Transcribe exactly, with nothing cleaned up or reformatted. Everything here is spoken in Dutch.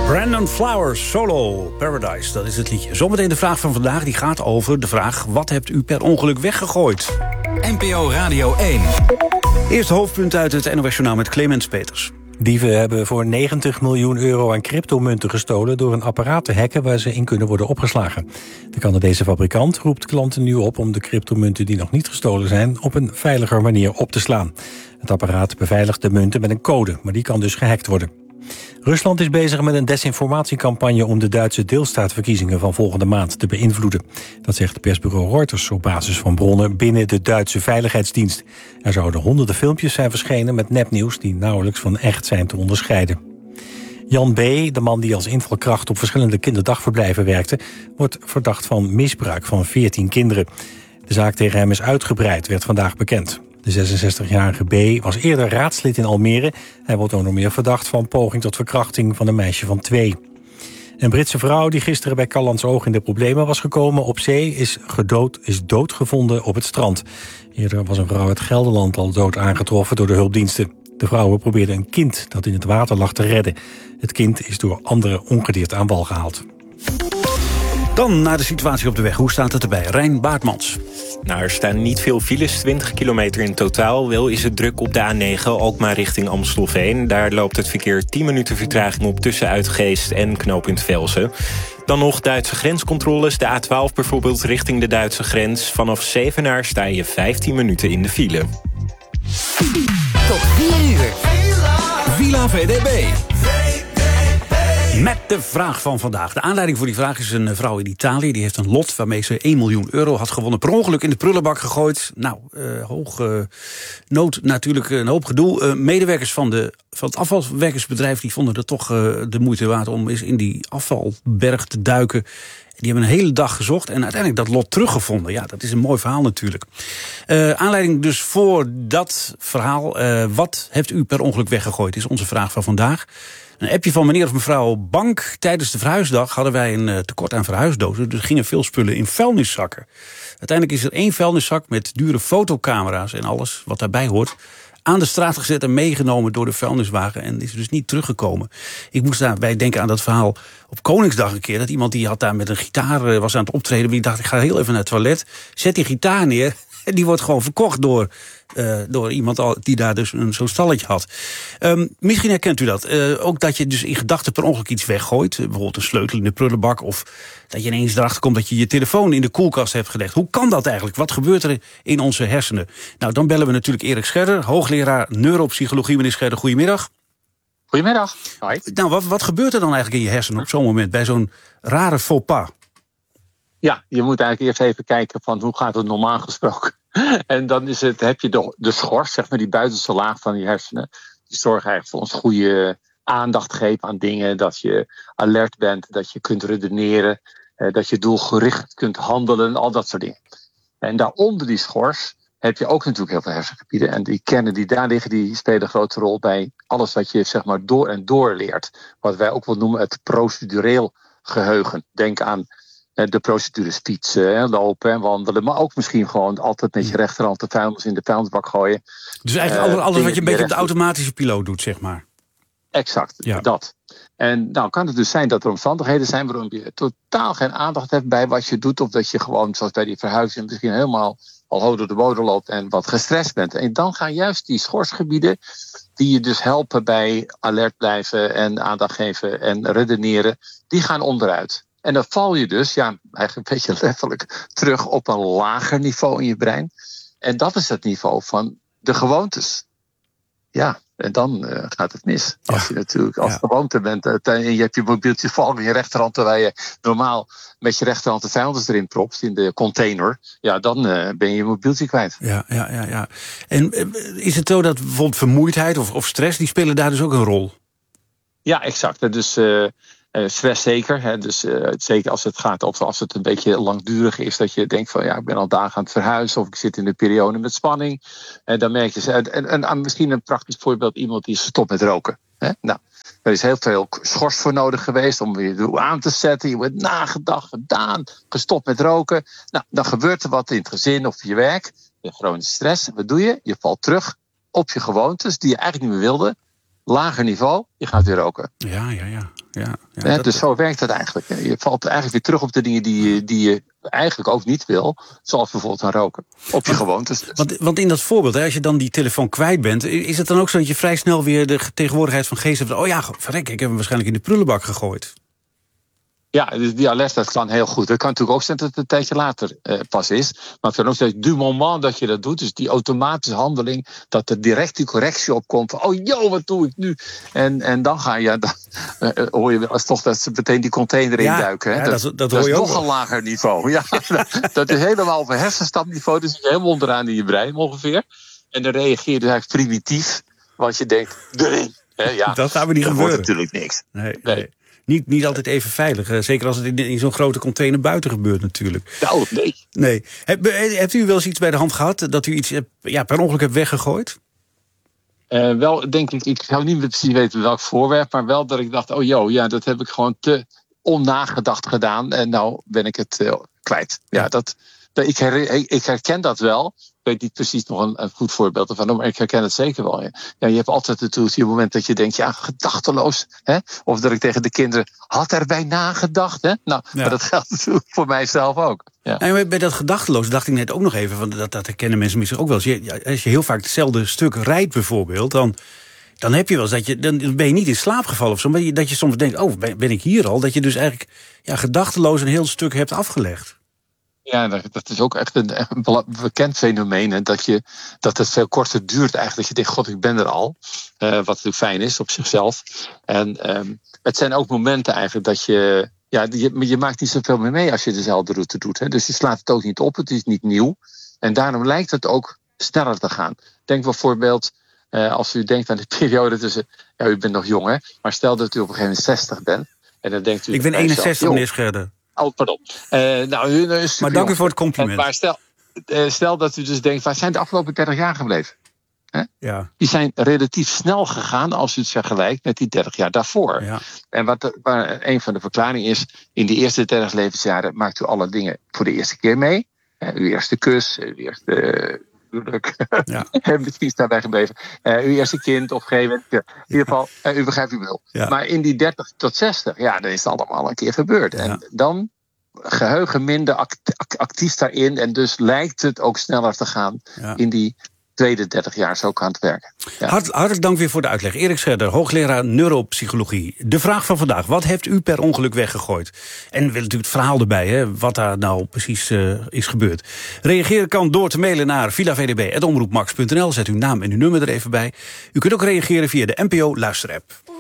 Brandon Flowers, Solo, Paradise, dat is het liedje. Zometeen de vraag van vandaag, die gaat over de vraag: wat hebt u per ongeluk weggegooid? N P O Radio één. Eerste hoofdpunt uit het N O S Journaal met Clemens Peters. Dieven hebben voor negentig miljoen euro aan cryptomunten gestolen door een apparaat te hacken waar ze in kunnen worden opgeslagen. De Canadese fabrikant roept klanten nu op om de cryptomunten die nog niet gestolen zijn op een veiliger manier op te slaan. Het apparaat beveiligt de munten met een code, maar die kan dus gehackt worden. Rusland is bezig met een desinformatiecampagne om de Duitse deelstaatverkiezingen van volgende maand te beïnvloeden. Dat zegt persbureau Reuters op basis van bronnen binnen de Duitse Veiligheidsdienst. Er zouden honderden filmpjes zijn verschenen met nepnieuws die nauwelijks van echt zijn te onderscheiden. Jan B., de man die als invalkracht op verschillende kinderdagverblijven werkte, wordt verdacht van misbruik van veertien kinderen. De zaak tegen hem is uitgebreid, werd vandaag bekend. De zesenzestigjarige B. was eerder raadslid in Almere. Hij wordt ook nog meer verdacht van poging tot verkrachting van een meisje van twee. Een Britse vrouw die gisteren bij Callantsoog in de problemen was gekomen op zee is, gedood, is doodgevonden op het strand. Eerder was een vrouw uit Gelderland al dood aangetroffen door de hulpdiensten. De vrouwen probeerden een kind dat in het water lag te redden. Het kind is door anderen ongedeerd aan wal gehaald. Dan naar de situatie op de weg. Hoe staat het erbij? Rijn Baartmans. Nou, er staan niet veel files, twintig kilometer in totaal. Wel is het druk op de A negen, Alkmaar richting Amstelveen. Daar loopt het verkeer tien minuten vertraging op tussen Uitgeest en knooppunt Velsen. Dan nog Duitse grenscontroles. De A twaalf bijvoorbeeld richting de Duitse grens. Vanaf Zevenaar sta je vijftien minuten in de file. Tot vier uur. Villa V D B. Met de vraag van vandaag. De aanleiding voor die vraag is een vrouw in Italië. Die heeft een lot waarmee ze één miljoen euro had gewonnen. Per ongeluk in de prullenbak gegooid. Nou, uh, hoog uh, nood natuurlijk, een hoop gedoe. Uh, medewerkers van, de, van het afvalwerkersbedrijf die vonden het toch uh, de moeite waard om eens in die afvalberg te duiken. Die hebben een hele dag gezocht en uiteindelijk dat lot teruggevonden. Ja, dat is een mooi verhaal natuurlijk. Uh, aanleiding dus voor dat verhaal. Uh, wat heeft u per ongeluk weggegooid, is onze vraag van vandaag. Een appje van meneer of mevrouw Bank. Tijdens de verhuisdag hadden wij een uh, tekort aan verhuisdozen. Dus gingen veel spullen in vuilniszakken. Uiteindelijk is er één vuilniszak met dure fotocamera's en alles wat daarbij hoort aan de straat gezet en meegenomen door de vuilniswagen. En is dus niet teruggekomen. Ik moest daarbij denken aan dat verhaal op Koningsdag een keer. Dat iemand die had daar met een gitaar uh, was aan het optreden. Maar die dacht, ik ga heel even naar het toilet. Zet die gitaar neer. En die wordt gewoon verkocht door, uh, door iemand al, die daar dus een, zo'n stalletje had. Um, misschien herkent u dat. Uh, ook dat je dus in gedachten per ongeluk iets weggooit. Uh, bijvoorbeeld een sleutel in de prullenbak. Of dat je ineens erachter komt dat je je telefoon in de koelkast hebt gelegd. Hoe kan dat eigenlijk? Wat gebeurt er in onze hersenen? Nou, dan bellen we natuurlijk Erik Scherder, hoogleraar neuropsychologie. Meneer Scherder, goedemiddag. Goedemiddag. Hoi. Nou, wat, wat gebeurt er dan eigenlijk in je hersenen op zo'n moment bij zo'n rare faux pas? Ja, je moet eigenlijk eerst even kijken van hoe gaat het normaal gesproken. En dan is het, heb je de, de schors, zeg maar die buitenste laag van je hersenen. Die zorgen eigenlijk voor ons goede aandacht geven aan dingen. Dat je alert bent, dat je kunt redeneren. Eh, dat je doelgericht kunt handelen, al dat soort dingen. En daaronder die schors heb je ook natuurlijk heel veel hersengebieden. En die kernen die daar liggen, die spelen een grote rol bij alles wat je zeg maar door en door leert. Wat wij ook wel noemen het procedureel geheugen. Denk aan de procedures fietsen, lopen en wandelen. Maar ook misschien gewoon altijd met je rechterhand de vuilnis in de vuilnisbak gooien. Dus eigenlijk alles, alles wat je een beetje op de automatische piloot doet, zeg maar. Exact, ja. Dat. En nou kan het dus zijn dat er omstandigheden zijn waarom je totaal geen aandacht hebt bij wat je doet. Of dat je gewoon, zoals bij die verhuizing, misschien helemaal al hoog door de bodem loopt en wat gestrest bent. En dan gaan juist die schorsgebieden, die je dus helpen bij alert blijven en aandacht geven en redeneren, die gaan onderuit. En dan val je dus, ja, eigenlijk een beetje letterlijk terug op een lager niveau in je brein. En dat is het niveau van de gewoontes. Ja, en dan uh, gaat het mis. Ja. Als je natuurlijk als ja. gewoonte bent uh, en je hebt je mobieltje vallen in je rechterhand, terwijl je normaal met je rechterhand de vuilnis erin propt in de container, ja, dan uh, ben je je mobieltje kwijt. Ja, ja, ja, ja. En uh, is het zo dat bijvoorbeeld vermoeidheid of, of stress, die spelen daar dus ook een rol? Ja, exact. Dus uh, Uh, stress zeker. Hè. Dus uh, zeker als het gaat of als het een beetje langdurig is, dat je denkt van ja, ik ben al dagen aan het verhuizen of ik zit in een periode met spanning. En dan merk je, en, en, en misschien een praktisch voorbeeld, iemand die stopt met roken. Hè. Nou, er is heel veel schors voor nodig geweest om weer aan te zetten. Je wordt nagedacht, gedaan, gestopt met roken. Nou, dan gebeurt er wat in het gezin of je werk. Je hebt chronische stress. Wat doe je? Je valt terug op je gewoontes die je eigenlijk niet meer wilde. Lager niveau, je gaat weer roken. Ja, ja, ja. Ja, ja, He, dat... Dus zo werkt het eigenlijk. Je valt eigenlijk weer terug op de dingen die je, die je eigenlijk ook niet wil. Zoals bijvoorbeeld aan roken. Op je gewoontes. Want, want in dat voorbeeld, hè, als je dan die telefoon kwijt bent... is het dan ook zo dat je vrij snel weer de tegenwoordigheid van geest hebt... oh ja, verrek, ik heb hem waarschijnlijk in de prullenbak gegooid. Ja, dus die alert, dat kan heel goed. Het kan natuurlijk ook zijn dat het een tijdje later uh, pas is. Maar het kan ook zijn, du moment dat je dat doet... dus die automatische handeling... dat er direct die correctie opkomt van... oh, joh, wat doe ik nu? En, en dan ga je... Dan uh, hoor je wel eens toch dat ze meteen die container ja, induiken. Hè? Ja, dat, dat, dat, dat hoor je is ook nog wel. een lager niveau. Ja, dat is helemaal op een hersenstapniveau. Dus je helemaal onderaan in je brein ongeveer. En dan reageer je dus eigenlijk primitief. Want je denkt, erin. Hè, ja, dat gaat we niet dat gebeuren. wordt natuurlijk niks. Nee, nee. nee. Niet, niet altijd even veilig. Uh, zeker als het in, in zo'n grote container buiten gebeurt natuurlijk. Nou, nee. nee. Heb, hebt u wel eens iets bij de hand gehad... dat u iets ja, per ongeluk hebt weggegooid? Uh, wel, denk ik, ik zou niet precies weten welk voorwerp... maar wel dat ik dacht, oh joh, ja, dat heb ik gewoon te onnagedacht gedaan... en nou ben ik het uh, kwijt. Ja, ja. Dat, dat, ik, her, ik herken dat wel... Ik weet niet precies nog een, een goed voorbeeld ervan, maar ik herken het zeker wel. Ja. Ja, je hebt altijd natuurlijk die moment dat je denkt, ja, gedachteloos. Hè? Of dat ik tegen de kinderen, had erbij nagedacht. Hè? Nou, ja. Maar dat geldt natuurlijk voor mijzelf ook. Ja. En bij dat gedachteloos dacht ik net ook nog even, van dat, dat herkennen mensen misschien ook wel eens. Als je heel vaak hetzelfde stuk rijdt bijvoorbeeld, dan... Dan heb je wel eens dat je, dan ben je niet in slaap gevallen of zo, maar dat je soms denkt, oh, ben ik hier al? Dat je dus eigenlijk ja, gedachteloos een heel stuk hebt afgelegd. Ja, dat is ook echt een, een bekend fenomeen. Hè, dat, je, dat het veel korter duurt eigenlijk. Dat je denkt, god, ik ben er al. Uh, wat natuurlijk fijn is op zichzelf. En um, het zijn ook momenten eigenlijk dat je... Ja, je, je maakt niet zoveel meer mee als je dezelfde route doet. Hè. Dus je slaat het ook niet op, het is niet nieuw. En daarom lijkt het ook sneller te gaan. Denk bijvoorbeeld, uh, als u denkt aan de periode tussen... Ja, u bent nog jong, hè. Maar stel dat u op een gegeven moment zestig bent. En dan denkt u... Ik ben eenenzestig, meneer Scherder. Oh, pardon. Uh, nou, u, u maar dank u voor het compliment. Maar stel, uh, stel dat u dus denkt, waar zijn de afgelopen dertig jaar gebleven? Hè? Ja. Die zijn relatief snel gegaan als u het vergelijkt met die dertig jaar daarvoor. Ja. En wat waar een van de verklaringen is, in die eerste dertig levensjaren maakt u alle dingen voor de eerste keer mee. Uh, uw eerste kus, uw eerste... Ja. Misschien is daarbij gebleven. Uh, uw eerste kind of geen. In ieder geval, uh, u begrijpt uw bedoel. Ja. Maar in die dertig tot zestig, ja, dan is het allemaal een keer gebeurd. Ja. En dan geheugen minder act- actief daarin. En dus lijkt het ook sneller te gaan ja. in die tweede dertig jaar zo aan het werken. Ja. Hart, hartelijk dank weer voor de uitleg. Erik Scherder, hoogleraar neuropsychologie. De vraag van vandaag, wat heeft u per ongeluk weggegooid? En we willen natuurlijk het verhaal erbij, hè, wat daar nou precies uh, is gebeurd. Reageren kan door te mailen naar villa v d b punt omroep max punt n l. Zet uw naam en uw nummer er even bij. U kunt ook reageren via de N P O luisterapp.